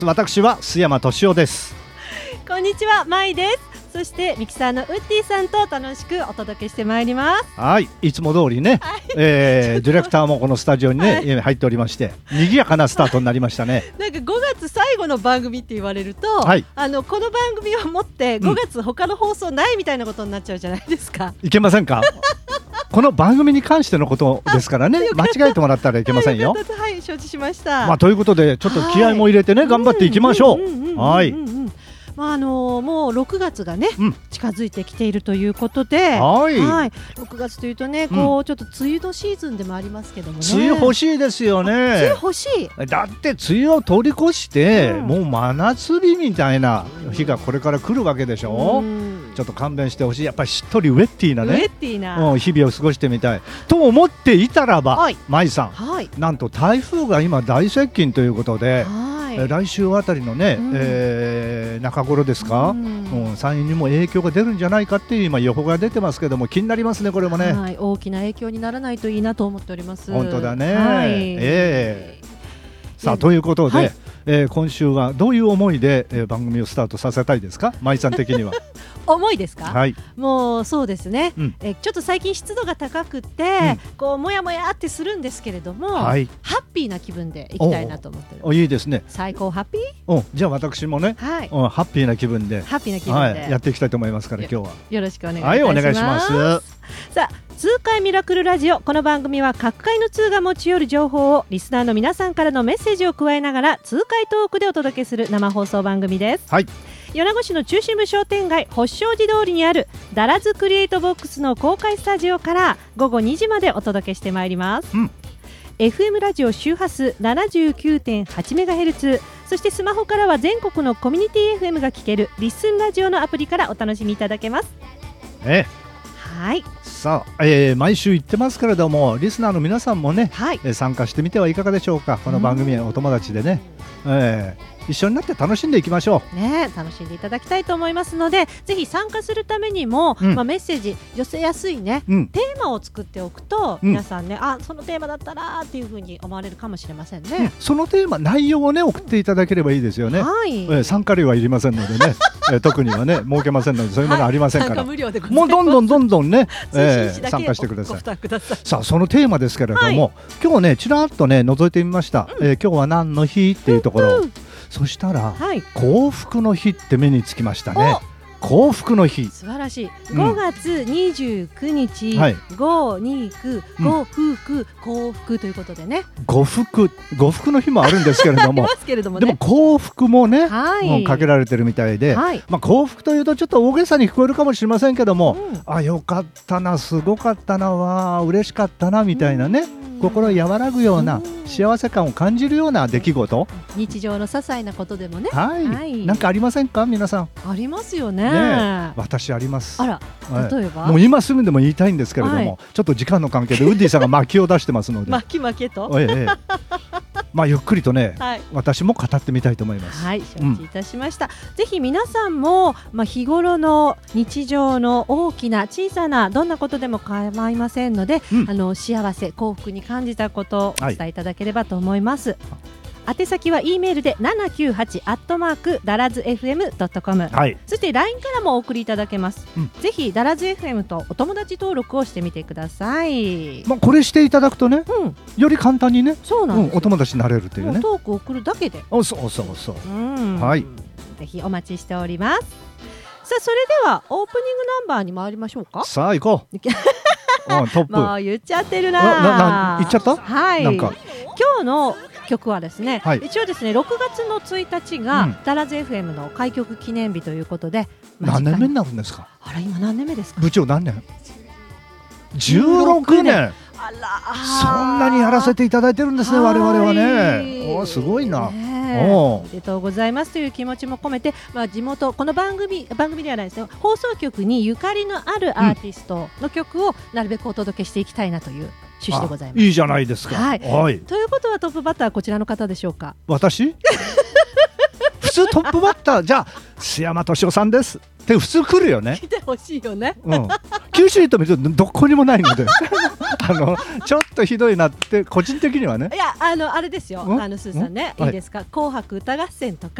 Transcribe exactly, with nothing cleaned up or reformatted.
私は須山俊夫です。 こんにちは、まいです。そしてミキサーのウッディさんと楽しくお届けしてまいります。 はい、いつも通りね、はい、えー、ディレクターもこのスタジオにね、はい、入っておりまして賑やかなスタートになりましたね。 なんかごがつ最後の番組って言われると、はい、あのこの番組をもってごがつ他の放送ないみたいなことになっちゃうじゃないですか、 うん、いけませんかこの番組に関してのことですからね、間違えてもらったらいけませんよ。 はい、承知しました。 まあ、ということでちょっと気合も入れてね、はい、頑張っていきましょう。はい、 まああのー、もうろくがつがね、うん、近づいてきているということで、 はいはい、 ろくがつというとね、こう、うん、ちょっと梅雨のシーズンでもありますけどもね。 梅雨欲しいですよね。 梅雨欲しい。 だって梅雨を通り越して、うん、もう真夏日みたいな日がこれから来るわけでしょ、うん、ちょっと勘弁してほしい。やっぱりしっとりウェッティーなね、 ウェッティーな、 うん、日々を過ごしてみたいと思っていたらば、はい、舞さん、 はい、 なんと台風が今大接近ということで、 はい、 来週あたりのね、うん、えー、中頃ですか、うんうん、山陰にも影響が出るんじゃないかっていう今予報が出てますけども、気になりますね、これもね。 はい、大きな影響にならないといいなと思っております。 本当だね、 はい、 えー、さあということで、はい、えー、今週はどういう思いで、えー、番組をスタートさせたいですか、舞さん的には。 思いですか、 はい、 もうそうですね、うん、えちょっと最近湿度が高くて、うん、こうもやもやってするんですけれども、はい、ハッピーな気分でいきたいなと思ってる。 おいいですね。 最高ハッピー。 おじゃあ私もね、 はい、 ハッピーな気分でハッピーな気分で、 はい、やっていきたいと思いますから今日はよろしくお願いいたします。 はい、お願いします。 さあ、痛快ミラクルラジオ、この番組は各界の通が持ち寄る情報をリスナーの皆さんからのメッセージを加えながら痛快トークでお届けする生放送番組です。 はい、 米子市の中心部商店街発祥寺通りにあるダラズクリエイトボックスの公開スタジオからごごにじまでお届けしてまいります、うん、エフエム ラジオ周波数 ななじゅうきゅうてんはちメガヘルツ、 そしてスマホからは全国のコミュニティ エフエム が聴けるリッスンラジオのアプリからお楽しみいただけます。 えはい、 さあ、えー、毎週言ってますけれども、リスナーの皆さんもね、はい、えー、参加してみてはいかがでしょうか。この番組はお友達でね、えー、一緒になって楽しんでいきましょうね。楽しんでいただきたいと思いますので、ぜひ参加するためにも、うん、まあ、メッセージ寄せやすいね、うん、テーマを作っておくと、うん、皆さんね、あ、そのテーマだったらっていう風に思われるかもしれませんね、うん、 そのテーマ内容をね送っていただければいいですよね、 はい、 えー、参加料はいりませんのでねえー、特にはね設けませんので、そういうものありませんから、はい、 無料でございます。 もうどんどんどんどんね、えー、参加してください。 ください。 さあ、そのテーマですけれども、はい、今日ねちらっとね覗いてみました、うん、えー、今日は何の日っていうところ、うんうん、そしたら、はい、幸福の日って目につきましたね。幸福の日、 素晴らしい。ごがつにじゅうくにち、はい、ごにくご福幸福ということでね、 ご福ご福の日もあるんですけれどもけれども、 ね、でも幸福もね、 はい、 もうかけられてるみたいで、はい、まあ、幸福というとちょっと大げさに聞こえるかもしれませんけども、うん、あ、よかったな、すごかったな、わー嬉しかったなみたいなね、心和らぐような幸せ感を感じるような出来事、 日常の些細なことでもね、 はい、はい、なんかありませんか皆さん。 ありますよね。 ね、私あります。 あら、例えば、 はい、もう今すぐでも言いたいんですけれども、はい、ちょっと時間の関係でウッディさんが巻きを出してますので巻き巻きと、 ええ、まあゆっくりとね、はい、私も語ってみたいと思います。 はい、承知いたしました、うん、ぜひ皆さんも、まあ、日頃の日常の大きな小さなどんなことでも構いませんので、うん、あの幸せ幸福に感じたことをお伝えいただければと思います、はい、宛先は E メールでななきゅうはちアットマークダラズエフエムドットコム、はい、そして ライン からもお送りいただけます、うん、ぜひダラズ エフエム とお友達登録をしてみてください。 まあ、これしていただくとね、うん、より簡単にね、 そうなんです、 うん、お友達になれるというね、 トークを送るだけで、 おそうそうそう、うん、はい、 ぜひお待ちしております。さあ、それではオープニングナンバーに参りましょうか。 さあ行こうおトップもう言っちゃってるななな言っちゃった。 はい、 なんか今日の曲はですね、はい、一応ですねろくがつのついたちが、うん、ダラズ エフエム の開局記念日ということで、 何年目になるんですか。 あら、今何年目ですか。 部長何年。じゅうろくねん。あら、そんなにやらせていただいてるんですね、我々はね。おすごいな、ね、 おめでとうございますという気持ちも込めて、まあ、地元この番組番組ではないですよ、放送局にゆかりのあるアーティストの曲をなるべくお届けしていきたいなという趣旨でございます。 いいじゃないですか、 はいはい、ということはトップバッターはこちらの方でしょうか。 私普通トップバッターじゃあ須山俊夫さんですって普通来るよね。 来てほしいよね、 うん、九州と見るとどこにもないのであのちょっとひどいなって個人的にはね。 いやあのあれですよ、あのスーさんね、いいですか、紅白歌合戦とか